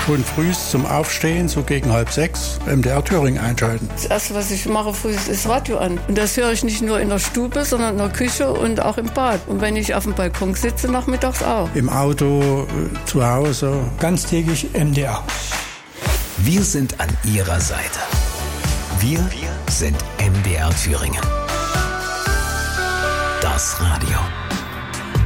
schon früh zum Aufstehen, so gegen 5:30, MDR Thüringen einschalten. Das Erste, was ich mache früh, ist Radio an. Und das höre ich nicht nur in der Stube, sondern in der Küche und auch im Bad. Und wenn ich auf dem Balkon sitze, nachmittags auch. Im Auto, zu Hause. Ganztägig MDR. Wir sind an Ihrer Seite. Wir sind MDR Thüringen. Das Radio.